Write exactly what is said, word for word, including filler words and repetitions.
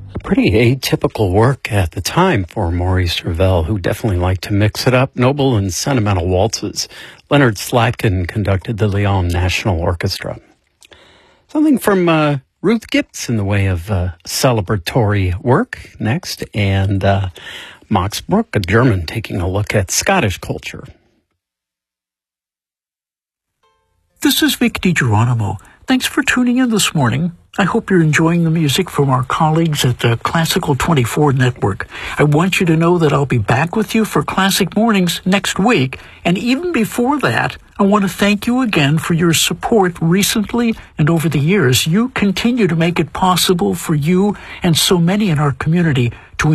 Pretty atypical work at the time for Maurice Ravel, who definitely liked to mix it up. Noble and sentimental waltzes. Leonard Slatkin conducted the Lyon National Orchestra. Something from uh, Ruth Gipps in the way of uh, celebratory work next, and uh, Max Bruch, a German, taking a look at Scottish culture. This is Vic DiGeronimo. Thanks for tuning in this morning. I hope you're enjoying the music from our colleagues at the Classical twenty-four Network. I want you to know that I'll be back with you for Classic Mornings next week. And even before that, I want to thank you again for your support recently and over the years. You continue to make it possible for you and so many in our community to